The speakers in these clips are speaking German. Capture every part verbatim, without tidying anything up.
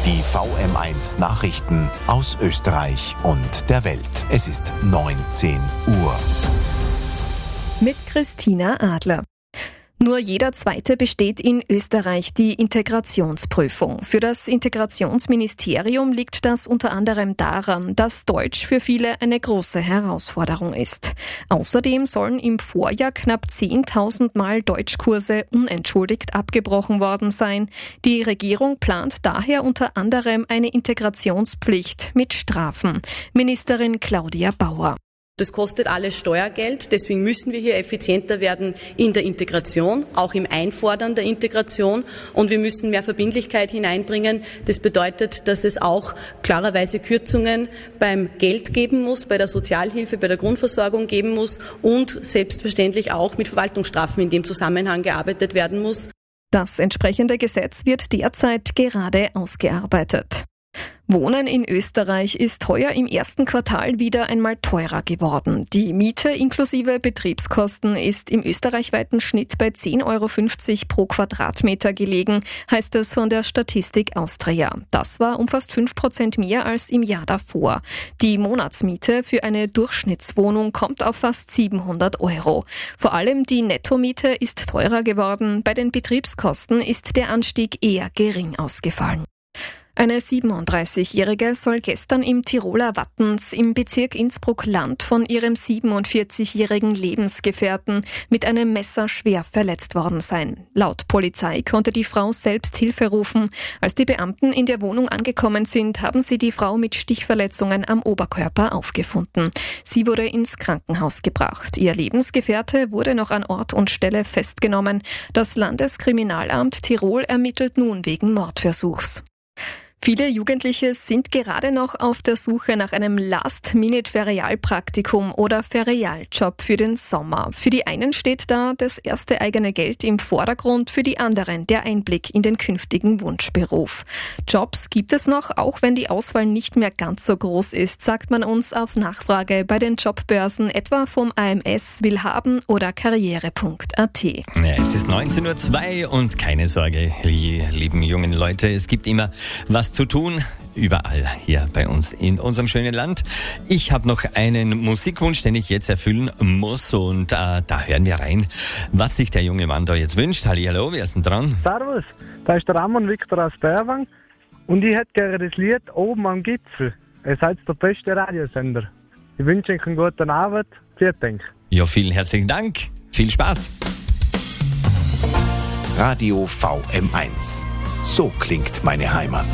Die V M eins Nachrichten aus Österreich und der Welt. Es ist neunzehn Uhr. Mit Christina Adler. Nur jeder Zweite besteht in Österreich die Integrationsprüfung. Für das Integrationsministerium liegt das unter anderem daran, dass Deutsch für viele eine große Herausforderung ist. Außerdem sollen im Vorjahr knapp zehntausend Mal Deutschkurse unentschuldigt abgebrochen worden sein. Die Regierung plant daher unter anderem eine Integrationspflicht mit Strafen. Ministerin Claudia Bauer. Das kostet alles Steuergeld, deswegen müssen wir hier effizienter werden in der Integration, auch im Einfordern der Integration, und wir müssen mehr Verbindlichkeit hineinbringen. Das bedeutet, dass es auch klarerweise Kürzungen beim Geld geben muss, bei der Sozialhilfe, bei der Grundversorgung geben muss und selbstverständlich auch mit Verwaltungsstrafen in dem Zusammenhang gearbeitet werden muss. Das entsprechende Gesetz wird derzeit gerade ausgearbeitet. Wohnen in Österreich ist heuer im ersten Quartal wieder einmal teurer geworden. Die Miete inklusive Betriebskosten ist im österreichweiten Schnitt bei zehn Euro fünfzig pro Quadratmeter gelegen, heißt es von der Statistik Austria. Das war um fast fünf Prozent mehr als im Jahr davor. Die Monatsmiete für eine Durchschnittswohnung kommt auf fast siebenhundert Euro. Vor allem die Nettomiete ist teurer geworden. Bei den Betriebskosten ist der Anstieg eher gering ausgefallen. Eine siebenunddreißigjährige soll gestern im Tiroler Wattens im Bezirk Innsbruck-Land von ihrem siebenundvierzigjährigen Lebensgefährten mit einem Messer schwer verletzt worden sein. Laut Polizei konnte die Frau selbst Hilfe rufen. Als die Beamten in der Wohnung angekommen sind, haben sie die Frau mit Stichverletzungen am Oberkörper aufgefunden. Sie wurde ins Krankenhaus gebracht. Ihr Lebensgefährte wurde noch an Ort und Stelle festgenommen. Das Landeskriminalamt Tirol ermittelt nun wegen Mordversuchs. Viele Jugendliche sind gerade noch auf der Suche nach einem Last-Minute-Ferialpraktikum oder Ferialjob für den Sommer. Für die einen steht da das erste eigene Geld im Vordergrund, für die anderen der Einblick in den künftigen Wunschberuf. Jobs gibt es noch, auch wenn die Auswahl nicht mehr ganz so groß ist, sagt man uns auf Nachfrage bei den Jobbörsen, etwa vom A M S, Willhaben oder karriere punkt a t. Ja, es ist neunzehn Uhr zwei und keine Sorge, die lieben jungen Leute, es gibt immer was zu tun, überall hier bei uns in unserem schönen Land. Ich habe noch einen Musikwunsch, den ich jetzt erfüllen muss, und äh, da hören wir rein, was sich der junge Mann da jetzt wünscht. Hallihallo, wer ist denn dran? Servus, da ist der Ramon Victor aus Berwang und ich hätte gerne das Lied «Oben am Gipfel». Ihr seid der beste Radiosender. Ich wünsche euch einen guten Abend. Vielen Dank. Ja, vielen herzlichen Dank. Viel Spaß. Radio V M eins. So klingt meine Heimat.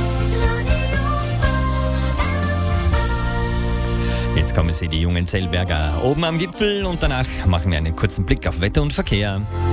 Jetzt kommen Sie, die jungen Zellberger, oben am Gipfel, und danach machen wir einen kurzen Blick auf Wetter und Verkehr.